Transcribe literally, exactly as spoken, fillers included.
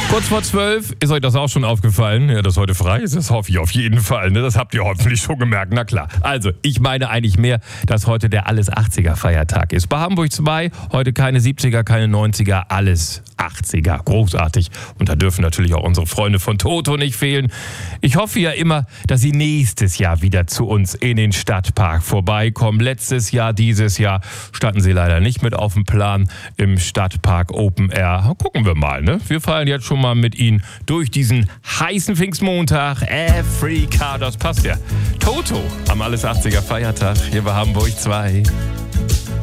Kurz vor zwölf, ist euch das auch schon aufgefallen? Ja, dass heute frei ist, das hoffe ich auf jeden Fall. Ne? Das habt ihr hoffentlich schon gemerkt, na klar. Also, ich meine eigentlich mehr, dass heute der Alles-achtziger-Feiertag ist. Bei Hamburg zwei, heute keine siebziger, keine neunziger, alles achtziger. Großartig. Und da dürfen natürlich auch unsere Freunde von Toto nicht fehlen. Ich hoffe ja immer, dass sie nächstes Jahr wieder zu uns in den Stadtpark vorbeikommen. Letztes Jahr, dieses Jahr standen sie leider nicht mit auf dem Plan im Stadtpark Open Air. Gucken wir mal, ne? Wir feiern jetzt schon mal mit ihnen durch diesen heißen Pfingstmontag. Afrika, das passt ja. Toto am Alles-achtziger Feiertag hier bei Hamburg zwei.